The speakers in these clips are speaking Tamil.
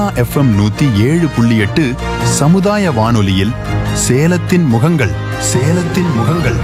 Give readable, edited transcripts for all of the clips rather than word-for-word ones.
FM 107.8 சமுதாய வானொலியில் சேலத்தின் முகங்கள். சேலத்தின் முகங்கள்.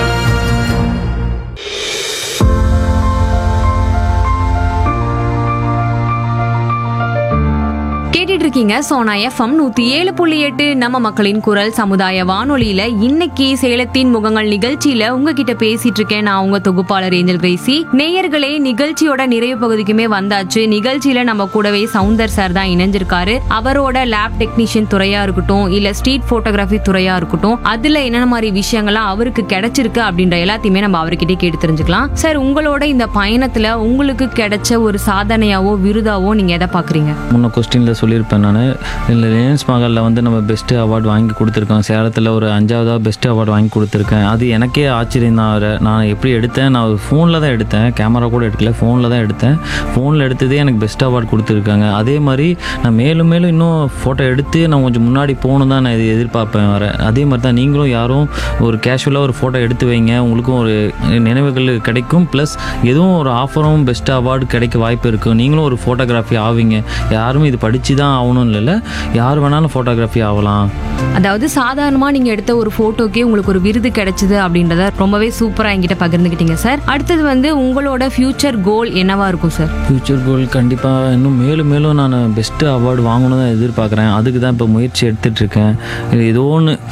இருக்கீங்க சோனா FM 107.8 நம்ம மக்களின் குரல் சமுதாய வானொலியில இன்னைக்கு சேலத்தின் முகங்கள் நிகழ்ச்சியில உங்ககிட்ட பேசிட்டு இருக்கேன். நான் உங்க தொகுப்பாளர் ஏஞ்சல் கிரேசி. நேயர்களே, நிகழ்ச்சியோட நிறைவு பகுதிக்குமே வந்தாச்சு. நிகழ்ச்சியில நம்ம கூடவே சவுந்தர் சார் தான் இணைஞ்சிருக்காரு. அவரோட லேப் டெக்னீஷியன் துறையா இருக்கட்டும், இல்ல ஸ்ட்ரீட் போட்டோகிராஃபி துறையா இருக்கட்டும், அதுல என்னென்ன மாதிரி விஷயங்கள்லாம் அவருக்கு கிடைச்சிருக்கு அப்படின்ற எல்லாத்தையுமே நம்ம அவர்கிட்ட கேட்டு தெரிஞ்சுக்கலாம். சார், உங்களோட இந்த பயணத்துல உங்களுக்கு கிடைச்ச ஒரு சாதனையாவோ விருதாவோ நீங்க எதை பாக்குறீங்க? முன்ன கொஸ்டின்ல சொல்லியிருப்பேன் நான். ரிலையன்ஸ் மகளில் வந்து நம்ம பெஸ்ட்டு அவார்டு வாங்கி கொடுத்துருக்கோம். சேலத்தில் ஒரு 5வது பெஸ்ட் அவார்டு வாங்கி கொடுத்துருக்கேன். அது எனக்கே ஆச்சரியம் தான். நான் எப்படி எடுத்தேன், நான் ஃபோனில் தான் எடுத்தேன், கேமரா கூட எடுக்கல, ஃபோனில் தான் எடுத்தேன். ஃபோனில் எடுத்ததே எனக்கு பெஸ்ட் அவார்டு கொடுத்துருக்காங்க. அதே மாதிரி நான் மேலும் மேலும் இன்னும் ஃபோட்டோ எடுத்து நான் கொஞ்சம் முன்னாடி போகணும் தான் நான் எதிர்பார்ப்பேன் வரேன். அதே மாதிரி தான் நீங்களும் யாரும் ஒரு கேஷுவலாக ஒரு ஃபோட்டோ எடுத்து வைங்க, உங்களுக்கும் ஒரு நினைவுகள் கிடைக்கும். ப்ளஸ் எதுவும் ஒரு ஆஃபரும் பெஸ்ட் அவார்டு கிடைக்க வாய்ப்பு இருக்கும். நீங்களும் ஒரு ஃபோட்டோகிராஃபி ஆவீங்க. யாரும் இது படித்து தான் ஆகணும் இல்லை, யார் வேணாலும் ஃபோட்டோகிராஃபி ஆகலாம். அதாவது சாதாரணமாக நீங்கள் எடுத்த ஒரு ஃபோட்டோக்கே உங்களுக்கு ஒரு விருது கிடைச்சிது அப்படின்றத ரொம்பவே சூப்பராக என்கிட்ட பகிர்ந்துக்கிட்டீங்க சார். அடுத்தது வந்து உங்களோட ஃபியூச்சர் கோல் என்னவா இருக்கும் சார்? ஃபியூச்சர் கோல் கண்டிப்பாக இன்னும் மேலும் மேலும் நான் பெஸ்ட்டு அவார்டு வாங்கணும் தான் எதிர்பார்க்குறேன். அதுக்கு தான் இப்போ முயற்சி எடுத்துகிட்டு இருக்கேன். ஏதோ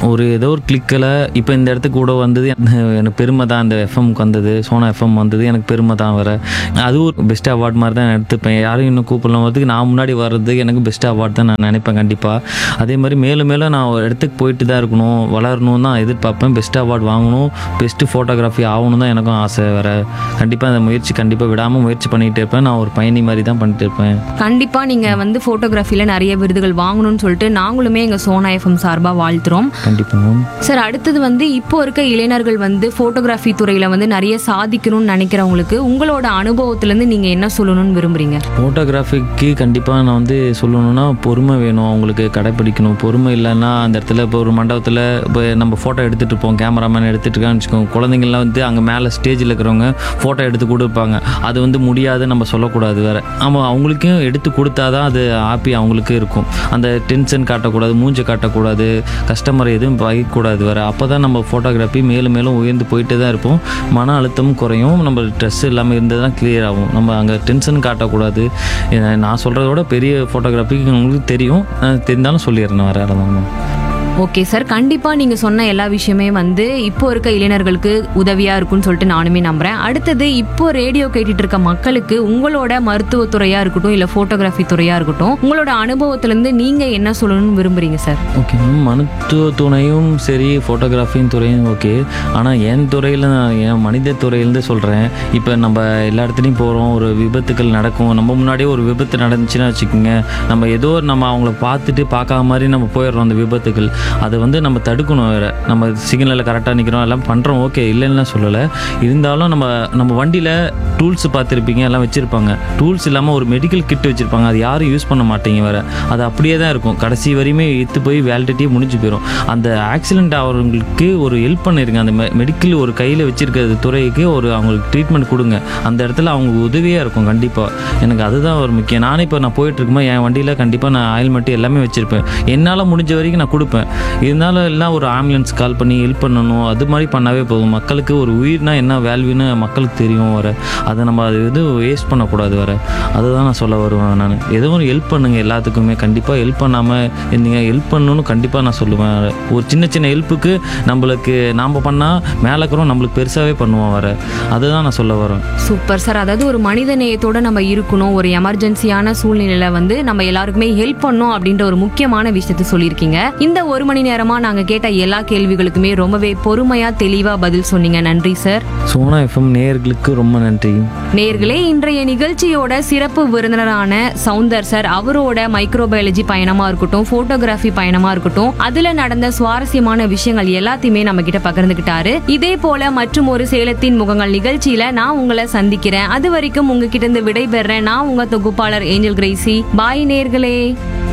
ஒரு கிளிக்கில் இப்போ இந்த இடத்துக்கு கூட வந்தது எனக்கு பெருமை தான். இந்த எஃப்எம்க்கு வந்தது, சோனா எஃப்எம் வந்தது, எனக்கு பெருமை தான். வர அதுவும் ஒரு பெஸ்ட் அவார்டு மாதிரி தான் எடுத்துப்பேன். யாரும் இன்னும் கூப்பிடலாம் வரதுக்கு நான் முன்னாடி வர்றதுக்கு எனக்கு பெஸ்ட் அவார்டு தான் நான் நினைப்பேன் கண்டிப்பாக. அதே மாதிரி மேலும் மேலும் நான் ஒரு இடத்துக்கு போயிட்டு தான் இருக்கணும், வளரணும் தான் எதிர்பார்ப்பேன். பெஸ்ட் அவார்டு வாங்கணும், பெஸ்ட்டு ஃபோட்டோகிராஃபி ஆகணும் தான் எனக்கும் ஆசை. வேற கண்டிப்பாக அந்த முயற்சி கண்டிப்பாக விடாமல் முயற்சி பண்ணிகிட்டு இருப்பேன். நான் ஒரு பயணி மாதிரி தான் பண்ணிட்டு இருப்பேன். கண்டிப்பாக நீங்கள் வந்து ஃபோட்டோகிராஃபியில் நிறைய விருதுகள் வாங்கணும்னு சொல்லிட்டு நாங்களுமே எங்கள் சோனா எஃப்எம் சார்பாக வாழ்த்துறோம். கண்டிப்பாக சார். அடுத்தது வந்து இப்போ இருக்க இளைஞர்கள் வந்து ஃபோட்டோகிராஃபி துறையில் வந்து நிறைய சாதிக்கணும்னு நினைக்கிறவங்களுக்கு உங்களோட அனுபவத்திலேருந்து நீங்கள் என்ன சொல்லணும்னு விரும்புகிறீங்க? ஃபோட்டோகிராஃபிக்கு கண்டிப்பாக நான் வந்து சொல்லணும்னா பொறுமை வேணும், அவங்களுக்கு கடைப்பிடிக்கணும். பொறுமை இல்லைன்னா அந்த இடத்துல இப்போ ஒரு மண்டபத்தில் இப்போ நம்ம ஃபோட்டோ எடுத்துகிட்டு இருப்போம், கேமராமேன் எடுத்துகிட்டு இருக்கான்னு வச்சுக்கோங்க. குழந்தைங்கள்லாம் வந்து அங்கே மேலே ஸ்டேஜில் இருக்கிறவங்க ஃபோட்டோ எடுத்து கொடுப்பாங்க. அது வந்து முடியாது நம்ம சொல்லக்கூடாது. வேறு அவங்களுக்கும் எடுத்து கொடுத்தா தான் அது ஹாப்பி அவங்களுக்கு இருக்கும். அந்த டென்ஷன் காட்டக்கூடாது, மூஞ்சை காட்டக்கூடாது, கஸ்டமரை எதுவும் வைக்கக்கூடாது. வேறு அப்போ தான் நம்ம ஃபோட்டோகிராஃபி மேலும் மேலும் உயர்ந்து போயிட்டு தான் இருப்போம். மன அழுத்தமும் குறையும், நம்ம ஸ்ட்ரெஸ் இல்லாமல் இருந்தது தான் கிளியர் ஆகும். நம்ம அங்கே டென்ஷன் காட்டக்கூடாது. நான் சொல்கிறதோட பெரிய ஃபோட்டோகிராஃபிக்கு உங்களுக்கு தெரியும், தெரிந்தாலும் சொல்லிடுறேன். வேறு யாராவது ஓகே சார். கண்டிப்பாக நீங்கள் சொன்ன எல்லா விஷயமே வந்து இப்போ இருக்க இளைஞர்களுக்கு உதவியாக இருக்குன்னு சொல்லிட்டு நானுமே நம்புகிறேன். அடுத்தது இப்போ ரேடியோ கேட்டுட்டு இருக்க மக்களுக்கு உங்களோட மருத்துவத்துறையாக இருக்கட்டும், இல்லை ஃபோட்டோகிராஃபி துறையாக இருக்கட்டும், உங்களோட அனுபவத்திலேருந்து நீங்கள் என்ன சொல்லணும்னு விரும்புகிறீங்க சார்? ஓகே மேம், மருத்துவ துறையும் சரி, ஃபோட்டோகிராஃபின் துறையும் ஓகே. ஆனால் என் துறையில் நான் என் மனித துறையிலேருந்து சொல்கிறேன். இப்போ நம்ம எல்லா இடத்துலையும் போகிறோம், ஒரு விபத்துக்கள் நடக்கும். நம்ம முன்னாடியே ஒரு விபத்து நடந்துச்சுன்னா வச்சுக்கோங்க, நம்ம ஏதோ நம்ம அவங்கள பார்த்துட்டு பார்க்காத மாதிரி நம்ம போயிடுறோம். அந்த விபத்துக்கள் அதை வந்து நம்ம தடுக்கணும். வேறு நம்ம சிக்னலில் கரெக்டாக நிற்கிறோம், எல்லாம் பண்ணுறோம், ஓகே, இல்லைன்னா சொல்லலை. இருந்தாலும் நம்ம வண்டியில் டூல்ஸ் பார்த்துருப்பீங்க, எல்லாம் வச்சுருப்பாங்க. டூல்ஸ் இல்லாமல் ஒரு மெடிக்கல் கிட் வச்சுருப்பாங்க, அது யாரும் யூஸ் பண்ண மாட்டீங்க. வேறு அது அப்படியே தான் இருக்கும், கடைசி வரையுமே இழுத்து போய் வேலிடிட்டியே முடிஞ்சு போயிடும். அந்த ஆக்சிடென்ட் ஆகிறவங்களுக்கு ஒரு ஹெல்ப் பண்ணிருங்க. அந்த மெடிக்கல் ஒரு கையில் வச்சுருக்கிறது துறைக்கு ஒரு அவங்களுக்கு ட்ரீட்மெண்ட் கொடுங்க. அந்த இடத்துல அவங்க உதவியாக இருக்கும். கண்டிப்பாக எனக்கு அதுதான் ஒரு முக்கியம். நானே இப்போ நான் போயிட்டுருக்கும்போது என் வண்டியில் கண்டிப்பாக நான் ஆயில்மெண்ட் எல்லாமே வச்சுருப்பேன். என்னால் முடிஞ்ச வரைக்கும் நான் கொடுப்பேன். இருந்தாலும் எல்லாம் ஒரு ஆம்புலன்ஸ் கால் பண்ணி ஹெல்ப் பண்ணணும், அது மாதிரி பண்ணாவே போதும். மக்களுக்கு ஒரு உயிர்னா என்ன வேல்யூன்னு மக்களுக்கு தெரியும். வர அதை நம்ம அது எதுவும் வேஸ்ட் பண்ணக்கூடாது. வர அதுதான் நான் சொல்ல வருவேன். நான் ஏதோ ஒரு ஹெல்ப் பண்ணுங்கள் எல்லாத்துக்குமே. கண்டிப்பாக ஹெல்ப் பண்ணாமல் இருந்தீங்க, ஹெல்ப் பண்ணணும்னு கண்டிப்பாக நான் சொல்லுவேன். ஒரு சின்ன சின்ன ஹெல்ப்புக்கு நம்மளுக்கு நாம் பண்ணால் மேலே இருக்கிறோம், நம்மளுக்கு பெருசாகவே பண்ணுவோம். வர அதுதான் நான் சொல்ல வரேன். Super sir. அதாவது ஒரு மனித நேயத்தோடு நம்ம இருக்கணும். ஒரு எமர்ஜென்சியான சூழ்நிலையில் வந்து நம்ம எல்லாருக்குமே ஹெல்ப் பண்ணணும் அப்படின்ற ஒரு முக்கியமான விஷயத்தை சொல்லியிருக்கீங்க. இந்த ஒரு மணி நேரமா நாங்க கேட்ட எல்லா கேள்விகளுக்குமே ரொம்பவே பொறுமையா தெளிவா பதில் சொன்னீங்க. நன்றி சார். சோனா எஃப்எம் நேயர்களுக்கு ரொம்ப நன்றி. நேயர்களே, இன்றைய நிகழ்ச்சியோட சிறப்பு விருந்தினரான சவுந்தர் சார் அவரோட மைக்ரோபயாலஜி பயணமா இருக்கட்டும், போட்டோகிராஃபி பயணமா இருக்கட்டும், அதுல நடந்த சுவாரஸ்யமான விஷயங்கள் எல்லாத்தையுமே நம்ம கிட்ட பகிர்ந்துகிட்டாரு. இதே போல மற்றும் ஒரு சேலத்தின் முகங்கள் நிகழ்ச்சியில நான் உங்களை சந்திக்கிறேன். அது வரைக்கும் உங்ககிட்ட இருந்து விடைபெறேன். நான் உங்க தொகுப்பாளர் ஏஞ்சல் கிரேசி. பாய் நேயர்களே.